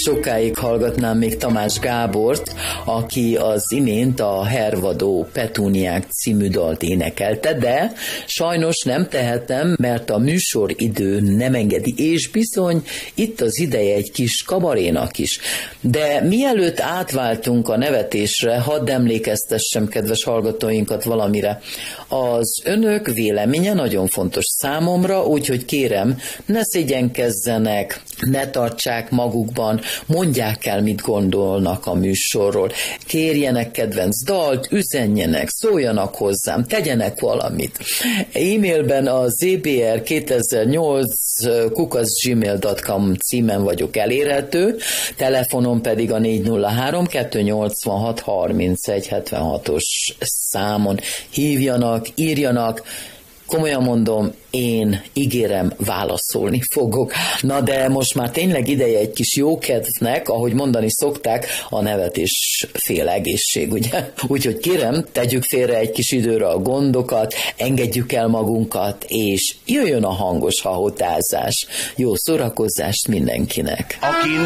sokáig hallgatnám még Tamás Gábort, aki az imént a Hervadó Petúniák című dalt énekelte, de sajnos nem tehetem, mert a műsoridő nem engedi, és bizony itt az ideje egy kis kabarénak is. De mielőtt átváltunk a nevetésre, hadd emlékeztessem kedves hallgatóinkat valamire. Az önök véleménye nagyon fontos számomra, úgyhogy kérem, ne szégyenkezzenek, ne tartsák magukban, mondják el, mit gondolnak a műsorról. Kérjenek kedvenc dalt, üzenjenek, szóljanak hozzám, tegyenek valamit. E-mailben a zbr2008@gmail.com címen vagyok elérhető, telefonon pedig a 403-286-3176-os számon hívjanak, írjanak. Komolyan mondom, én ígérem, válaszolni fogok. Na de most már tényleg ideje egy kis jókedvnek, ahogy mondani szokták, a nevetés fél egészség, ugye? Úgyhogy kérem, tegyük félre egy kis időre a gondokat, engedjük el magunkat, és jöjjön a hangos hahotázás. Jó szórakozást mindenkinek! Aki